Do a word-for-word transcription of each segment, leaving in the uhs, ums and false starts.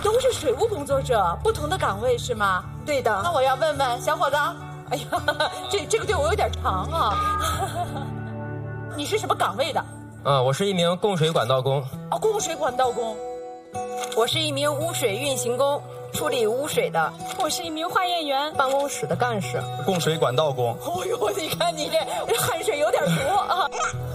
都是水务工作者，不同的岗位是吗？ 对的。 那我要问问小伙子，哎呀，这这个对我有点长啊。你是什么岗位的？ 啊，我是一名供水管道工。 哦，供水管道工。 我是一名污水运行工，处理污水的。 我是一名化验员， 办公室的干事。 供水管道工。 哦呦，你看你这汗水有点多啊。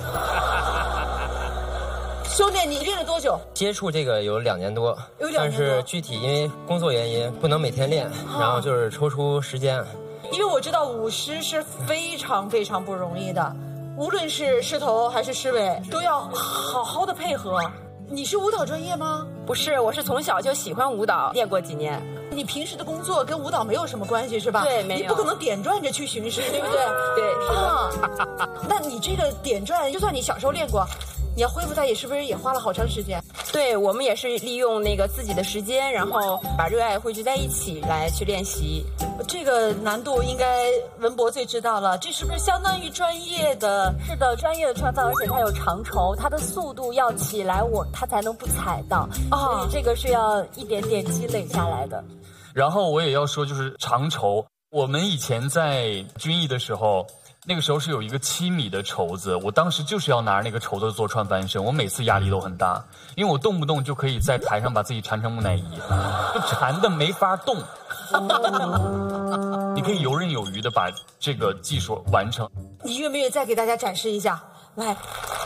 兄弟，你练了多久？ 接触这个有两年多， 有两年多。 但是具体因为工作原因不能每天练，啊、然后就是抽出时间。 因为我知道舞狮是非常非常不容易的，无论是狮头还是狮尾，都要好好的配合。你是舞蹈专业吗？ 不是，我是从小就喜欢舞蹈，练过几年。 你平时的工作跟舞蹈没有什么关系是吧？ 对，没有。 你不可能点转着去巡视，对不对？ 对，是的。 啊，那你这个点转，就算你小时候练过，你要恢复它也是不是也花了好长时间？ 对，我们也是利用那个自己的时间，然后把热爱汇聚在一起来去练习。 这个难度应该文博最知道了，这是不是相当于专业的？ 是的，专业的穿法，而且它有长绸，它的速度要起来我它才能不踩到，哦、所以这个是要一点点积累下来的。 然后我也要说，就是长绸，我们以前在军艺的时候，那个时候是有一个七米的绸子，我当时就是要拿着那个绸子做穿翻身，我每次压力都很大，因为我动不动就可以在台上把自己缠成木乃伊，就缠的没法动。你可以游刃有余的把这个技术完成。 你愿不愿意再给大家展示一下？来，